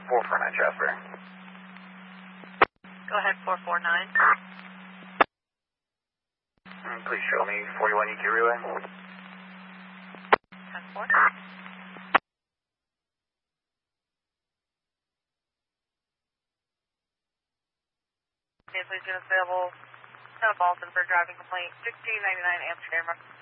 449 Jasper. Go ahead, 449. Please show me 41 EQ relay. 10-4. Okay, please units available. Boston for driving complaint 1699 Amsterdam.